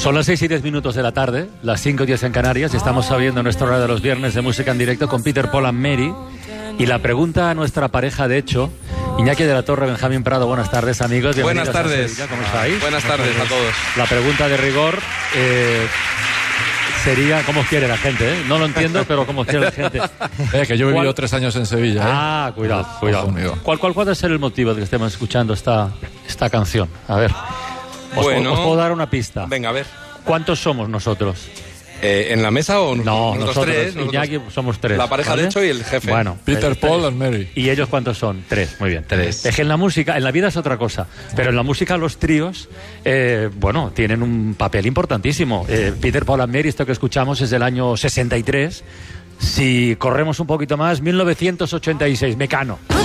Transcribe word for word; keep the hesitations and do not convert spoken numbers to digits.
Son las seis y diez minutos de la tarde, las cinco y diez en Canarias, y estamos sabiendo nuestra hora de los viernes de música en directo con Peter, Paul and Mary. Y la pregunta a nuestra pareja, de hecho, Iñaki de la Torre, Benjamín Prado, buenas tardes, amigos. Buenas tardes. ¿Cómo estáis? Buenas tardes a todos. La pregunta de rigor eh, sería, ¿cómo quiere la gente? Eh? No lo entiendo, pero ¿cómo quiere la gente? Eh, que yo he vivido tres años en Sevilla. ¿eh? Ah, cuidado, cuidado. ¿Cuál, cuál puede ser el motivo de que estemos escuchando esta, esta canción? A ver, os, bueno, os puedo dar una pista. Venga, a ver. ¿Cuántos somos nosotros? Eh, ¿En la mesa o nosotros? No, nosotros, nosotros tres? Iñaki Nosotros, somos tres. La pareja ¿vale? de hecho y el jefe. Bueno, Peter, eh, Paul and Mary. ¿Y ellos cuántos son? Tres, muy bien. Tres. Es que en la música, en la vida es otra cosa, pero en la música los tríos, eh, bueno, tienen un papel importantísimo. Eh, Peter, Paul and Mary, esto que escuchamos es del año sesenta y tres. Si corremos un poquito más, mil novecientos ochenta y seis, Mecano.